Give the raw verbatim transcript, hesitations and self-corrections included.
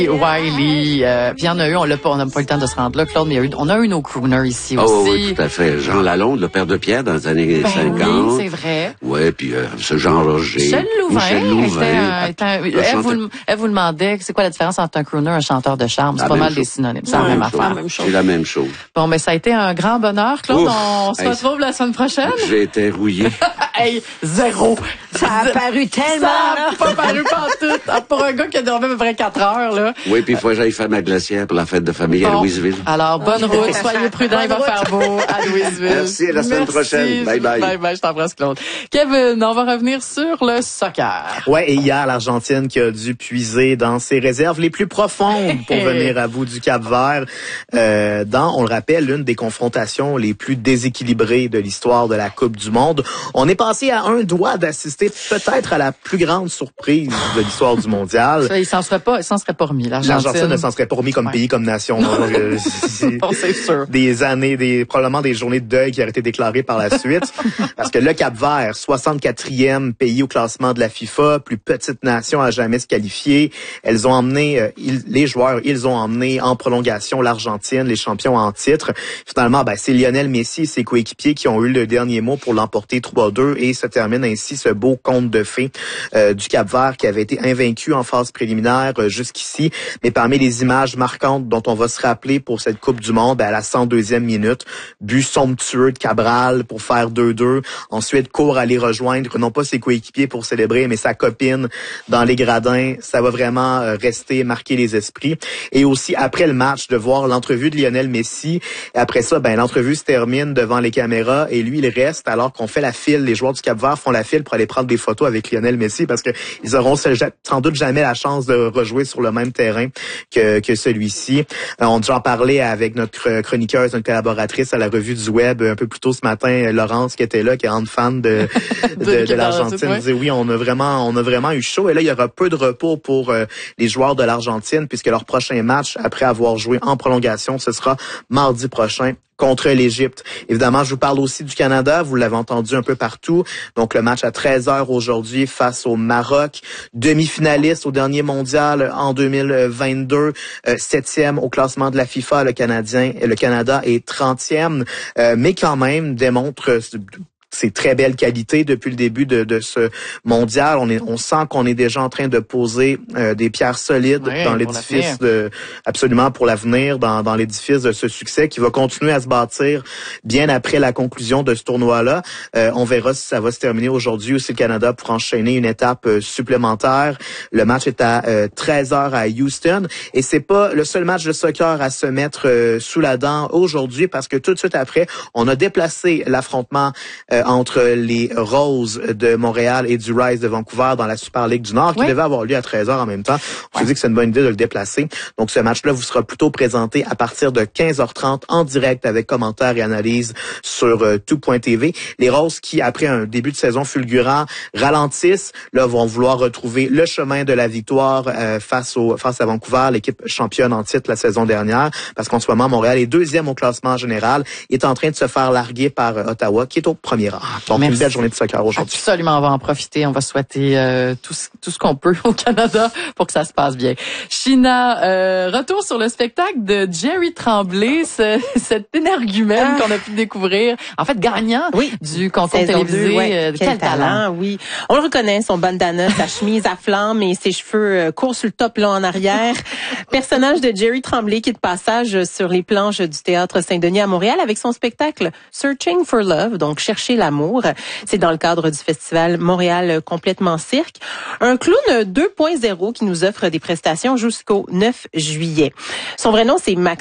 Wiley, euh, puis il y en a eu, on l'a pas, on n'a pas eu le temps de se rendre là, Claude, mais il y a eu, on a eu nos crooners ici oh, aussi. Oh oui, tout à fait. Jean Lalonde, le père de Pierre dans les années ben cinquante. Oui, c'est vrai. Ouais, puis euh, ce Jean Roger. Michel Louvain. Michel Louvain. Était un, était un, elle, chanteur... vous, elle vous demandait, c'est quoi la différence entre un crooner et un chanteur de charme? C'est la pas mal chose. Des synonymes. C'est la même affaire. C'est la même chose. Bon, mais ça a été un grand bonheur, Claude. Ouf, on se hey, retrouve la semaine prochaine. J'ai été rouillé. Hey, zéro. Ça a paru tellement. Ça a pas paru pantoute. Pour un gars qui a dormi à peu près quatre heures, là. Oui, puis il faut que j'aille faire ma glacière pour la fête de famille bon. à Louisville. Alors, bonne route. Soyez prudents. Il va faire beau à Louisville. Merci. À la semaine Merci. prochaine. Bye bye. Bye bye. Je t'embrasse, Claude. Kevin, on va revenir sur le soccer. Ouais, et hier, l'Argentine qui a dû puiser dans ses réserves les plus profondes pour venir à bout du Cap-Vert. Euh, dans, on le rappelle, l'une des confrontations les plus déséquilibrées de l'histoire de la Coupe du Monde. On est passé à un doigt d'assister peut-être à la plus grande surprise de l'histoire du mondial. Ça, il s'en serait pas, il s'en serait pas remis, l'Argentine. L'Argentine ne s'en serait pas remis comme ouais. pays, comme nation. C'est sûr. Des années, des, probablement des journées de deuil qui auraient été déclarées par la suite. Parce que le Cap-Vert, soixante-quatrième pays au classement de la FIFA, plus petite nation à jamais se qualifier. Elles ont emmené, euh, ils, les joueurs, ils ont emmené en prolongation l'Argentine, les champions en titre. Finalement, ben, c'est Lionel Messi et ses coéquipiers qui ont eu le dernier mot pour l'emporter trois deux et se termine ainsi ce beau conte de fées euh, du Cap-Vert qui avait été invaincu en phase préliminaire euh, jusqu'ici. Mais parmi les images marquantes dont on va se rappeler pour cette Coupe du Monde, ben, à la cent deuxième minute, but somptueux de Cabral pour faire deux deux. Ensuite, court à aller rejoindre, non pas ses coéquipiers pour célébrer, mais sa copine dans les gradins. Ça va vraiment euh, rester marquer les esprits. Et aussi, après le match, de voir l'entrevue de Lionel Messi. Et après ça, ben l'entrevue se termine devant les caméras et lui, il reste alors qu'on fait la file. Les joueurs du Cap-Vert font la file pour aller prendre des photos avec Lionel Messi parce que ils auront sans doute jamais la chance de rejouer sur le même terrain que, que celui-ci. Euh, on en parlait avec notre chroniqueuse, notre collaboratrice à la revue du web un peu plus tôt ce matin, Laurence qui était là, qui est grande fan de, de, de, de l'Argentine. Elle disait oui, on a vraiment, on a vraiment eu chaud. Et là, il y aura peu de repos pour euh, les joueurs de l'Argentine puisque leur prochain match, après avoir joué en prolongation, ce sera mardi prochain contre l'Égypte. Évidemment, je vous parle aussi du Canada. Vous l'avez entendu un peu partout. Donc, le match à treize heures aujourd'hui face au Maroc. Demi-finaliste au dernier mondial en deux mille vingt-deux. Euh, septième au classement de la FIFA. Le Canadien, le Canada est trentième. Euh, mais quand même démontre ses très belles qualités depuis le début de, de ce mondial. On est, on sent qu'on est déjà en train de poser euh, des pierres solides oui, dans l'édifice de, absolument pour l'avenir, dans, dans l'édifice de ce succès qui va continuer à se bâtir bien après la conclusion de ce tournoi-là. Euh, on verra si ça va se terminer aujourd'hui ou si le Canada pourra enchaîner une étape euh, supplémentaire. Le match est à euh, treize heures à Houston et c'est pas le seul match de soccer à se mettre euh, sous la dent aujourd'hui parce que tout de suite après, on a déplacé l'affrontement euh, entre les Roses de Montréal et du Rise de Vancouver dans la Super League du Nord, qui oui. devait avoir lieu à treize heures en même temps. On s'est dit que c'est une bonne idée de le déplacer. Donc, ce match-là vous sera plutôt présenté à partir de quinze heures trente en direct avec commentaires et analyses sur euh, tout point t v. Les Roses qui, après un début de saison fulgurant, ralentissent, là, vont vouloir retrouver le chemin de la victoire euh, face au face à Vancouver, l'équipe championne en titre la saison dernière, parce qu'en ce moment, Montréal est deuxième au classement général, est en train de se faire larguer par euh, Ottawa, qui est au premier. Donc, Merci. Une belle journée de soccer aujourd'hui. Absolument, on va en profiter. On va souhaiter euh, tout, tout ce qu'on peut au Canada pour que ça se passe bien. China, euh, retour sur le spectacle de Jerry Tremblay, ce, cet énergumène ah. qu'on a pu découvrir. En fait, gagnant oui. du concours télévisé. deux, ouais. euh, quel, quel talent, talent, oui. On le reconnaît, son bandana, sa chemise à flammes et ses cheveux euh, courts sur le top, là, en arrière. Personnage de Jerry Tremblay qui est de passage sur les planches du Théâtre Saint-Denis à Montréal avec son spectacle Searching for Love, donc chercher l'amour. C'est dans le cadre du festival Montréal Complètement Cirque. Un clown deux point zéro qui nous offre des prestations jusqu'au neuf juillet. Son vrai nom, c'est Max